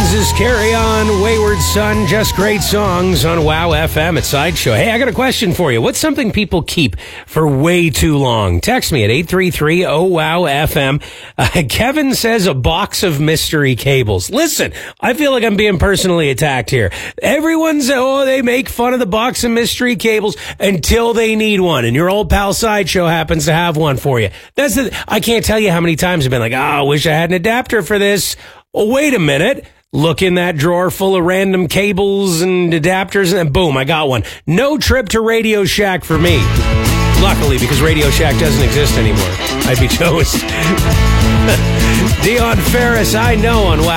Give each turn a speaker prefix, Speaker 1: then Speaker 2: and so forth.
Speaker 1: This is Carry On, Wayward Son, just great songs on WOW FM at Sideshow. Hey, I got a question for you. What's something people keep for way too long? Text me at 833-WOW-FM. Kevin says a box of mystery cables. Listen, I feel like I'm being personally attacked here. Everyone's, they make fun of the box of mystery cables until they need one. And your old pal Sideshow happens to have one for you. I can't tell you how many times I've been like, I wish I had an adapter for this. Oh, wait a minute. Look in that drawer full of random cables and adapters, and boom, I got one. No trip to Radio Shack for me. Luckily, because Radio Shack doesn't exist anymore. I'd be toast. Dion Ferris, I know on WOW.